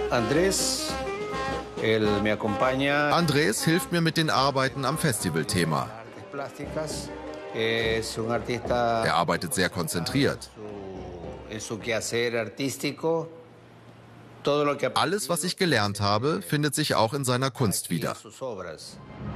Andrés, Andrés hilft mir mit den Arbeiten am Festivalthema. Er arbeitet sehr konzentriert. Alles, was ich gelernt habe, findet sich auch in seiner Kunst wieder.